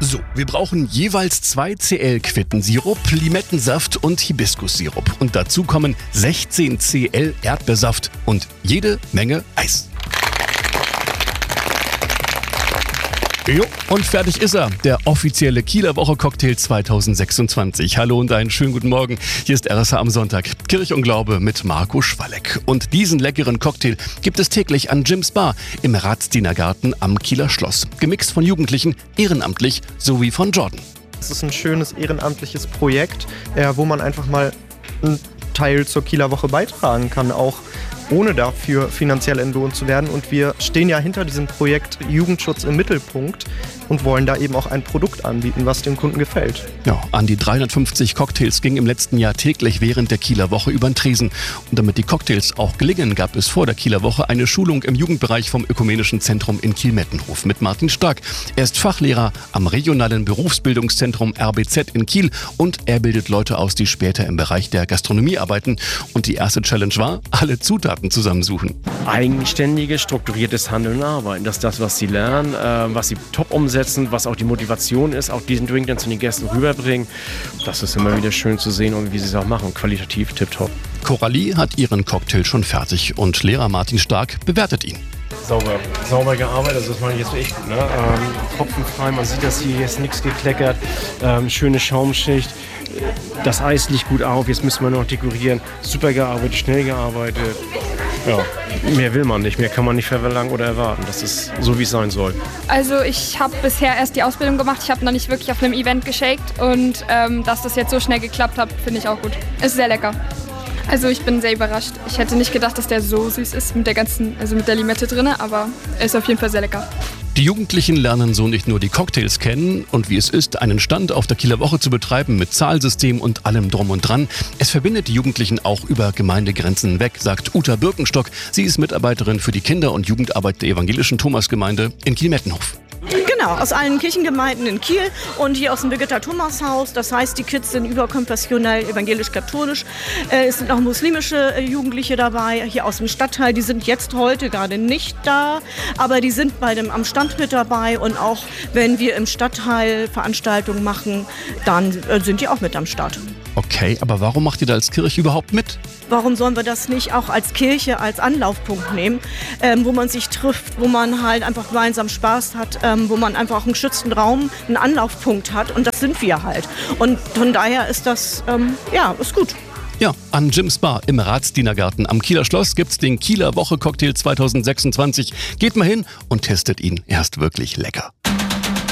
So, wir brauchen jeweils 2 Cl Quittensirup, Limettensaft und Hibiskussirup. Und dazu kommen 16 Cl Erdbeersaft und jede Menge Eis. Jo, und fertig ist er, der offizielle Kieler Woche-Cocktail 2026. Hallo und einen schönen guten Morgen. Hier ist RSH am Sonntag. Kirche und Glaube mit Marco Schwalleck. Und diesen leckeren Cocktail gibt es täglich an Jim's Bar im Ratsdienergarten am Kieler Schloss. Gemixt von Jugendlichen, ehrenamtlich sowie von Jordan. Es ist ein schönes ehrenamtliches Projekt, wo man einfach mal einen Teil zur Kieler Woche beitragen kann, auch ohne dafür finanziell entlohnt zu werden. Und wir stehen ja hinter diesem Projekt Jugendschutz im Mittelpunkt und wollen da eben auch ein Produkt anbieten, was dem Kunden gefällt. Ja, an die 350 Cocktails ging im letzten Jahr täglich während der Kieler Woche über den Tresen. Und damit die Cocktails auch gelingen, gab es vor der Kieler Woche eine Schulung im Jugendbereich vom Ökumenischen Zentrum in Kiel-Mettenhof mit Martin Stark. Er ist Fachlehrer am regionalen Berufsbildungszentrum RBZ in Kiel und er bildet Leute aus, die später im Bereich der Gastronomie arbeiten. Und die erste Challenge war, alle Zutaten zusammensuchen. Eigenständiges, strukturiertes Handeln und Arbeiten. Das ist das, was sie lernen, was sie top umsetzen, was auch die Motivation ist, auch diesen Drink dann zu den Gästen rüberbringen. Das ist immer wieder schön zu sehen und wie sie es auch machen. Qualitativ tipptopp. Coralie hat ihren Cocktail schon fertig und Lehrer Martin Stark bewertet ihn. Sauber gearbeitet, also das meine ich jetzt echt gut. Ne? Tropfenfrei, man sieht, dass hier jetzt nichts gekleckert, schöne Schaumschicht, das Eis liegt gut auf, jetzt müssen wir noch dekorieren. Super gearbeitet, schnell gearbeitet. Ja, mehr will man nicht, mehr kann man nicht verlangen oder erwarten. Das ist so, wie es sein soll. Also ich habe bisher erst die Ausbildung gemacht, ich habe noch nicht wirklich auf einem Event geshakt und dass das jetzt so schnell geklappt hat, finde ich auch gut. Ist sehr lecker. Also ich bin sehr überrascht. Ich hätte nicht gedacht, dass der so süß ist mit der Limette drin, aber er ist auf jeden Fall sehr lecker. Die Jugendlichen lernen so nicht nur die Cocktails kennen und wie es ist, einen Stand auf der Kieler Woche zu betreiben mit Zahlsystem und allem drum und dran. Es verbindet die Jugendlichen auch über Gemeindegrenzen weg, sagt Uta Birkenstock. Sie ist Mitarbeiterin für die Kinder- und Jugendarbeit der evangelischen Thomasgemeinde in Kiel-Mettenhof. Genau, aus allen Kirchengemeinden in Kiel und hier aus dem Birgitta-Thomas-Haus. Das heißt, die Kids sind überkonfessionell, evangelisch-katholisch. Es sind auch muslimische Jugendliche dabei, hier aus dem Stadtteil. Die sind jetzt heute gerade nicht da, aber die sind am Stand mit dabei. Und auch wenn wir im Stadtteil Veranstaltungen machen, dann sind die auch mit am Start. Okay, aber warum macht ihr da als Kirche überhaupt mit? Warum sollen wir das nicht auch als Kirche, als Anlaufpunkt nehmen, wo man sich trifft, wo man halt einfach gemeinsam Spaß hat, wo man einfach auch einen geschützten Raum, einen Anlaufpunkt hat und das sind wir halt. Und von daher ist das, ist gut. Ja, an Jim's Bar im Ratsdienergarten am Kieler Schloss gibt's den Kieler Woche-Cocktail 2026. Geht mal hin und testet ihn, er ist wirklich lecker.